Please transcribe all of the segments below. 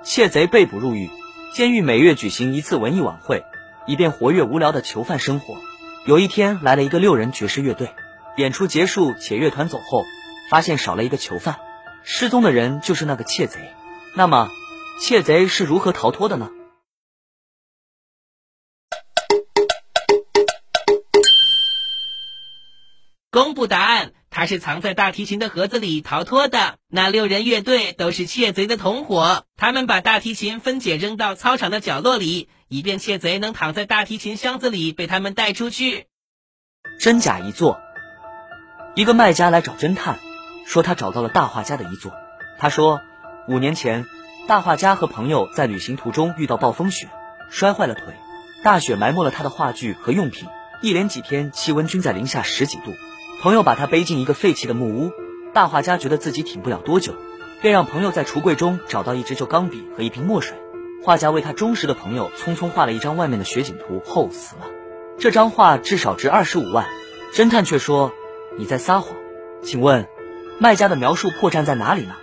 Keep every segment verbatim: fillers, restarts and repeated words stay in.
窃贼被捕入狱，监狱每月举行一次文艺晚会，以便活跃无聊的囚犯生活。有一天来了一个六人爵士乐队，演出结束且乐团走后，发现少了一个囚犯，失踪的人就是那个窃贼。那么窃贼是如何逃脱的呢？ 公布答案，他是藏在大提琴的盒子里逃脱的。那六人乐队都是窃贼的同伙，他们把大提琴分解扔到操场的角落里，以便窃贼能躺在大提琴箱子里被他们带出去。 真假一作。一个卖家来找侦探，说他找到了大画家的遗作。他说，五年前大画家和朋友在旅行途中遇到暴风雪，摔坏了腿，大雪埋没了他的画具和用品，一连几天气温均在零下十几度。朋友把他背进一个废弃的木屋，大画家觉得自己挺不了多久，便让朋友在橱柜中找到一支旧钢笔和一瓶墨水。画家为他忠实的朋友匆匆画了一张外面的雪景图后死了。这张画至少值二十五万。侦探却说，你在撒谎。请问卖家的描述破绽在哪里呢？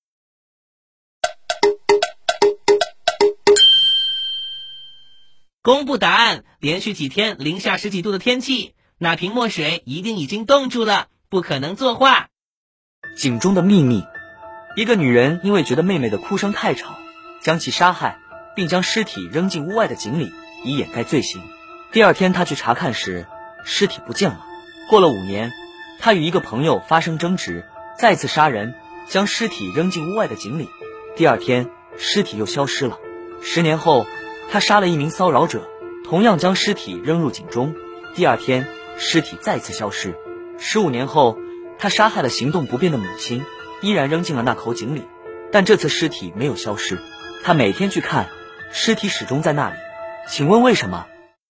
公布答案，连续几天零下十几度的天气，那瓶墨水一定已经冻住了，不可能作画。 井中的秘密。一个女人因为觉得妹妹的哭声太吵，将其杀害，并将尸体扔进屋外的井里，以掩盖罪行。第二天她去查看时，尸体不见了。过了五年，她与一个朋友发生争执，再次杀人，将尸体扔进屋外的井里。第二天尸体又消失了。十年后，她杀了一名骚扰者，同样将尸体扔入井中。第二天尸体再次消失。十五年后，他杀害了行动不便的母亲，依然扔进了那口井里，但这次尸体没有消失。他每天去看，尸体始终在那里。请问为什么？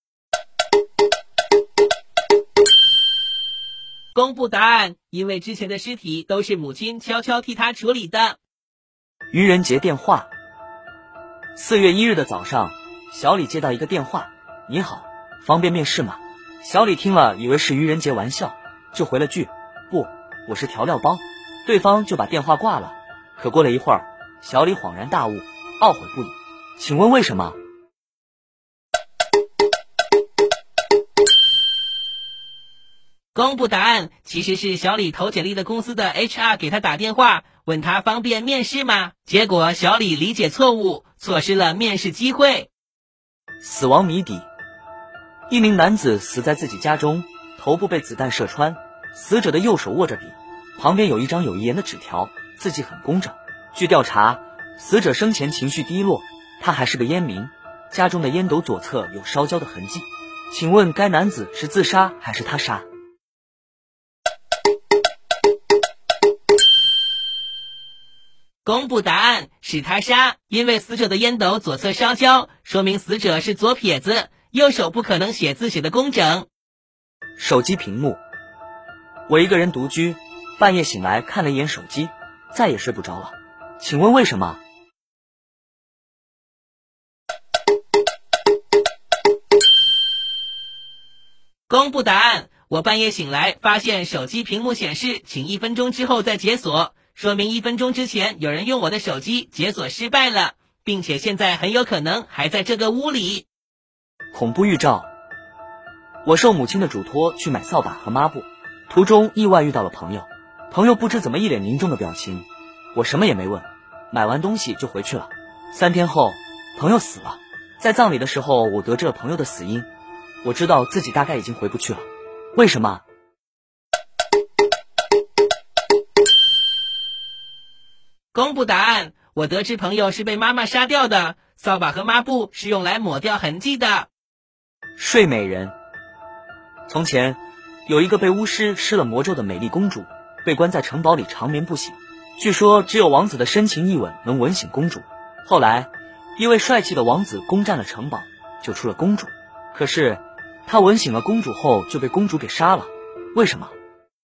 公布答案，因为之前的尸体都是母亲悄悄替他处理的。 愚人节电话。四月一日的早上，小李接到一个电话，你好，方便面试吗？小李听了以为是愚人节玩笑，就回了句，不，我是调料包。对方就把电话挂了。可过了一会儿，小李恍然大悟，懊悔不已。请问为什么？ 公布答案，其实是小李投简历的公司的 H R 给他打电话，问他方便面试吗？结果小李理解错误，错失了面试机会。 死亡谜底。一名男子死在自己家中，头部被子弹射穿，死者的右手握着笔，旁边有一张有遗言的纸条，字迹很工整。据调查，死者生前情绪低落，他还是个烟民，家中的烟斗左侧有烧焦的痕迹。请问该男子是自杀还是他杀？ 公布答案，是他杀，因为死者的烟斗左侧烧焦，说明死者是左撇子，右手不可能写字写得工整。 手机屏幕。我一个人独居，半夜醒来看了一眼手机，再也睡不着了。请问为什么？ 公布答案，我半夜醒来发现手机屏幕显示请一分钟之后再解锁，说明一分钟之前有人用我的手机解锁失败了，并且现在很有可能还在这个屋里。 恐怖预兆。我受母亲的嘱托去买扫把和抹布，途中意外遇到了朋友，朋友不知怎么一脸凝重的表情，我什么也没问，买完东西就回去了。三天后，朋友死了，在葬礼的时候我得知了朋友的死因，我知道自己大概已经回不去了。为什么？ 公布答案，我得知朋友是被妈妈杀掉的，扫把和抹布是用来抹掉痕迹的。 睡美人。从前有一个被巫师施了魔咒的美丽公主，被关在城堡里长眠不醒，据说只有王子的深情一吻能吻醒公主。后来一位帅气的王子攻占了城堡，救出了公主，可是他吻醒了公主后就被公主给杀了，为什么？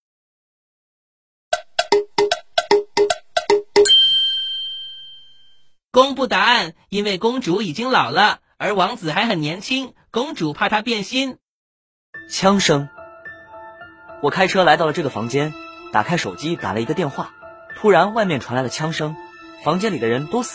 公布答案，因为公主已经老了，而王子还很年轻，公主怕他变心。 枪声。我开车来到了这个房间，打开手机打了一个电话，突然外面传来了枪声，房间里的人都死了。